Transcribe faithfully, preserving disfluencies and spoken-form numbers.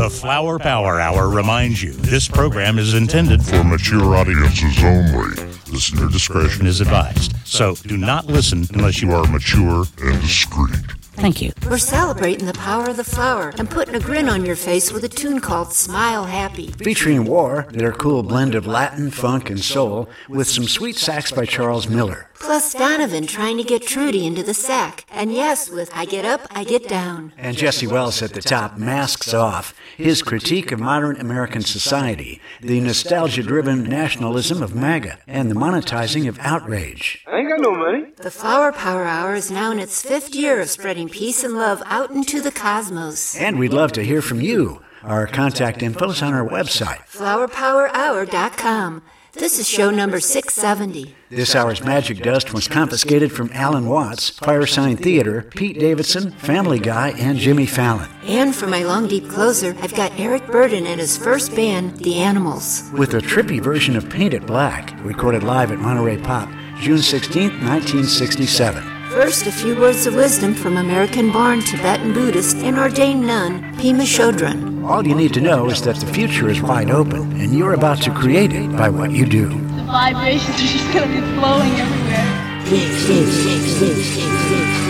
The Flower Power Hour reminds you this program is intended for mature audiences only. Listener discretion is advised. So do not listen unless you are mature and discreet. Thank you. We're celebrating the power of the flower and putting a grin on your face with a tune called Smile Happy. Featuring War, their cool blend of Latin, funk, and soul, with some sweet sax by Charles Miller. Plus Donovan trying to get Trudy into the sack. And yes, with I Get Up, I Get Down. And Jesse Wells at the top, Masks Off, his critique of modern American society, the nostalgia-driven nationalism of MAGA, and the monetizing of outrage. I ain't got no money. The Flower Power Hour is now in its fifth year of spreading peace and love out into the cosmos. And we'd love to hear from you. Our contact info is on our website, flower power hour dot com. This is show number six seventy. This hour's magic dust was confiscated from Alan Watts, Firesign Theater, Pete Davidson, Family Guy, and Jimmy Fallon. And for my long deep closer, I've got Eric Burden and his first band, The Animals. With a trippy version of Paint It Black, recorded live at Monterey Pop, June sixteenth, nineteen sixty-seven. First, a few words of wisdom from American-born Tibetan Buddhist and ordained nun, Pema Chodron. All you need to know is that the future is wide open, and you're about to create it by what you do. The vibrations are just going to be flowing everywhere.